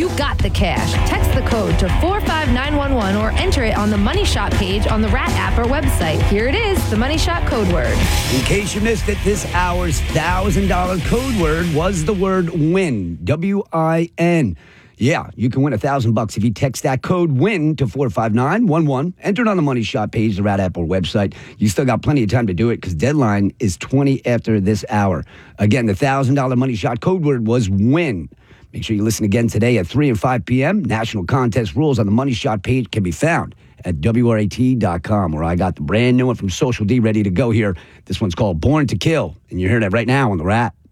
you got the cash. Text the code to 45911 or enter it on the Money Shot page on the Rat app or website. Here it is, the Money Shot code word. In case you missed it, this hour's $1,000 code word was the word WIN. W-I-N. Yeah, you can win $1,000 if you text that code WIN to 45911. Enter it on the Money Shot page, the Rat app or website. You still got plenty of time to do it because deadline is 20 after this hour. Again, the $1,000 Money Shot code word was WIN. Make sure you listen again today at 3 and 5 p.m. National contest rules on the Money Shot page can be found at WRAT.com, where I got the brand new one from Social D ready to go here. This one's called Born to Kill, and you're hearing it right now on the Rat.